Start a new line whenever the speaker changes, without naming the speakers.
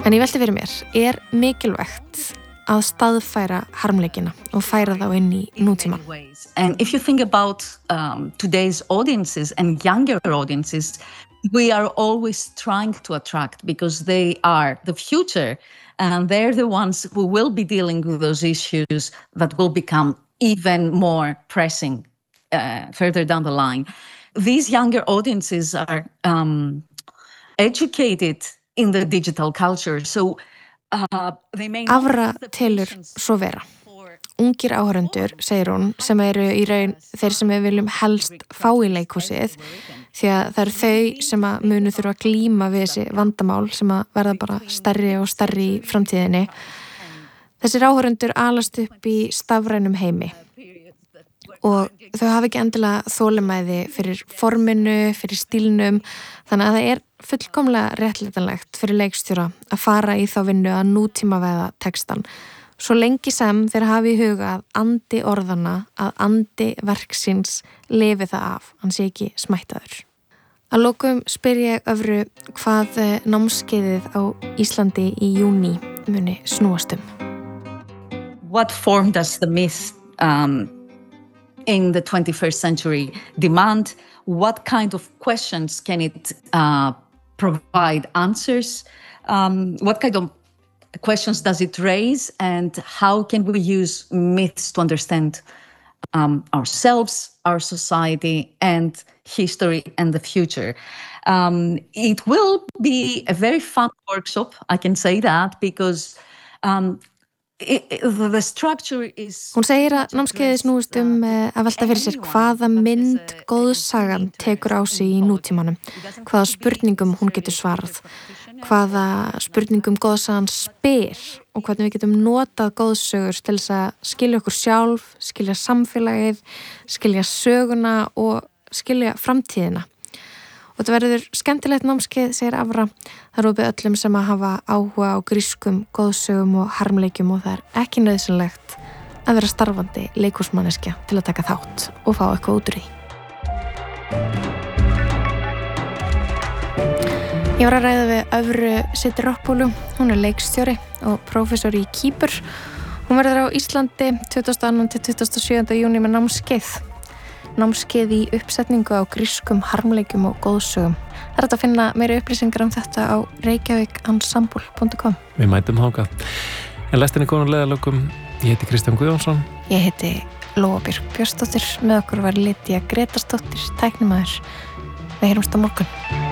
En ég velti fyrir mér, mikilvægt að staðfæra harmleikina og færa þá inn í nútíman?
And if you think about today's audiences and younger audiences, we are always trying to attract because they are the future and they're the ones who will be dealing with those issues that will become even more pressing further down the line. These younger audiences are educated in the digital culture, so they may not
Afra
have the
telur
patience
svo vera.
for
Ungir áhorfendur, segir hún, sem eru í raun þeir sem við viljum helst fá í leikhúsið, því að það eru þau sem að munu þurfa að glíma við þessi vandamál sem að verða bara stærri og stærri í framtíðinni. Þessir áhorfendur alast upp í stafrænum heimi og þau hafa ekki endilega þolinmæði fyrir forminu, fyrir stílnum, þannig að það er fullkomlega réttlætanlegt fyrir leikstjóra að fara í þá vinnu að nútímavæða textan. Svo lengi sem þeir hafi í huga að andi orðana, að andi verksins lifi það af, hann sé ekki smættaður. Að lokum spyr ég Öfru hvað námskeiðið á Íslandi í júní muni snúast um.
what form does the myth in the 21st century demand? What kind of questions can it provide answers? What kind of questions does it raise? And how can we use myths to understand ourselves, our society, and history and the future? It will be a very fun workshop, I can say that, because the structure is...
Hún segir að námskeiðið snúist að velta fyrir sér hvaða mynd góðsagan tekur á sig í nútímanum, hvaða spurningum hún getur svarað, hvaða spurningum góðsagan spyr og hvernig við getum notað góðsögur til þess að skilja okkur sjálf, skilja samfélagið, skilja söguna og skilja framtíðina. Og þetta verður skemmtilegt námskeið, segir Afra. Það er opið öllum sem að hafa áhuga á grískum, góðsögum og harmleikjum og það er ekki nauðsynlegt að vera starfandi leikhúsmanneskja til að taka þátt og fá eitthvað út úr því. Ég var að ræða við Öfru Sidiropoulou. Hún er leikstjóri og prófessor í Kýpur. Hún verður á Íslandi 22. til 27. júní með námskeið í uppsetningu á grískum harmleikjum og góðsögum. Það er hægt að finna meiri upplýsingar þetta á reykjavikensemble.com.
Við mætum þangað. En lestin er komin að leiðarlokum. Ég heiti Kristján Guðjónsson.
Ég heiti Lóa Björk Björnsdóttir. Með okkur var Lydia Gretarsdóttir, tæknimaður. Við heyrumst á morgun.